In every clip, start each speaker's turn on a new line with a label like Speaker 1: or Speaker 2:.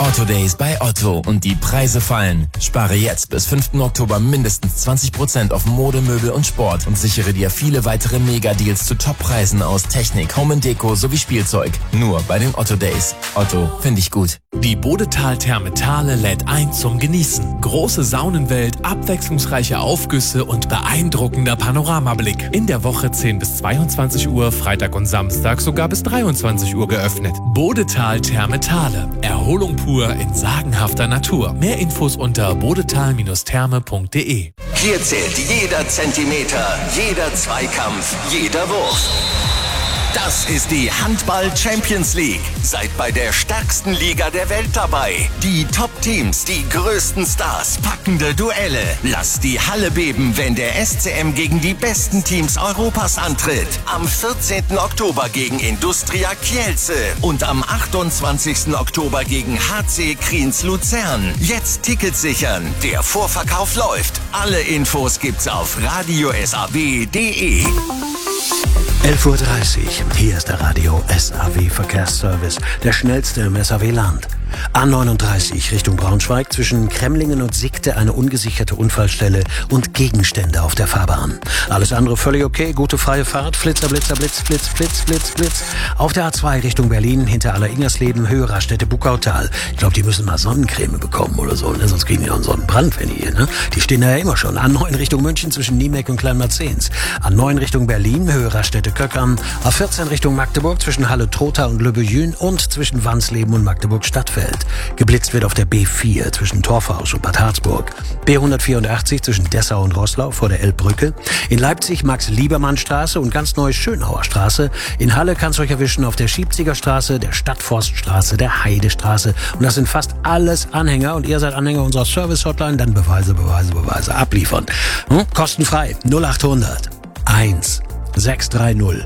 Speaker 1: Otto Days bei Otto und die Preise fallen. Spare jetzt bis 5. Oktober mindestens 20% auf Mode, Möbel und Sport und sichere dir viele weitere Mega-Deals zu Top-Preisen aus Technik, Home & Deko sowie Spielzeug. Nur bei den Otto Days. Otto, finde ich gut.
Speaker 2: Die Bodetal-Therme Thale lädt ein zum Genießen. Große Saunenwelt, abwechslungsreiche Aufgüsse und beeindruckender Panoramablick. In der Woche 10 bis 22 Uhr, Freitag und Samstag sogar bis 23 Uhr geöffnet. Bodetal-Therme Thale. Erholung pur in sagenhafter Natur. Mehr Infos unter bodetal-therme.de.
Speaker 3: Hier zählt jeder Zentimeter, jeder Zweikampf, jeder Wurf. Das ist die Handball Champions League. Seid bei der stärksten Liga der Welt dabei. Die Top-Teams, die größten Stars, packende Duelle. Lasst die Halle beben, wenn der SCM gegen die besten Teams Europas antritt. Am 14. Oktober gegen Industria Kielce und am 28. Oktober gegen HC Kriens Luzern. Jetzt Tickets sichern. Der Vorverkauf läuft. Alle Infos gibt's auf radiosab.de.
Speaker 4: 11:30 Uhr. Hier ist der Radio SAW Verkehrsservice, der schnellste im SAW-Land. A39 Richtung Braunschweig, zwischen Kremlingen und Siegte eine ungesicherte Unfallstelle und Gegenstände auf der Fahrbahn. Alles andere völlig okay, gute freie Fahrt, Flitzer, Blitzer, Blitz, Blitz, Blitz, Blitz, Blitz. Auf der A2 Richtung Berlin, hinter Aller-Ingersleben, Höhe Raststätte Buckautal. Ich glaube, die müssen mal Sonnencreme bekommen oder so, ne? Sonst kriegen die noch einen Sonnenbrand, wenn die hier, ne? Die stehen da ja immer schon. A9 Richtung München, zwischen Niemeck und Kleinmarzens. A9 Richtung Berlin, Höhe Raststätte Köckern. A14 Richtung Magdeburg, zwischen Halle-Trotha und Lübbejün und zwischen Wansleben und Magdeburg-Stadtfeld. Geblitzt wird auf der B4 zwischen Torfhaus und Bad Harzburg. B184 zwischen Dessau und Roßlau vor der Elbbrücke. In Leipzig Max-Liebermann-Straße und ganz neu Schönauer Straße. In Halle kann's euch erwischen auf der Schiebziger Straße, der Stadtforststraße, der Heidestraße. Und das sind fast alles Anhänger. Und ihr seid Anhänger unserer Service-Hotline, dann Beweise abliefern. Kostenfrei 0800 1 630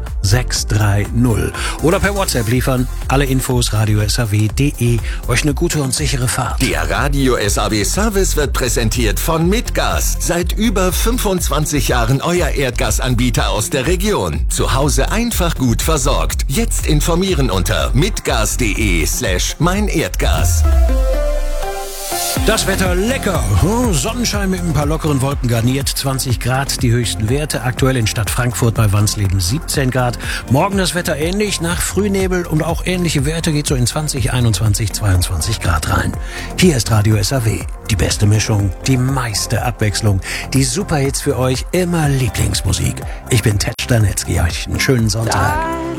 Speaker 4: 630 oder per WhatsApp liefern. Alle Infos radiosaw.de. Euch eine gute und sichere Fahrt.
Speaker 3: Der Radio SAW Service wird präsentiert von Mitgas. Seit über 25 Jahren euer Erdgasanbieter aus der Region. Zu Hause einfach gut versorgt. Jetzt informieren unter mitgas.de/meinerdgas.
Speaker 4: Das Wetter lecker. Sonnenschein mit ein paar lockeren Wolken garniert. 20 Grad die höchsten Werte. Aktuell in Stadt Frankfurt bei Wansleben 17 Grad. Morgen das Wetter ähnlich. Nach Frühnebel und auch ähnliche Werte geht so in 20, 21, 22 Grad rein. Hier ist Radio SAW. Die beste Mischung, die meiste Abwechslung, die Superhits für euch, immer Lieblingsmusik. Ich bin Ted Stanetzky. Euch einen schönen Sonntag.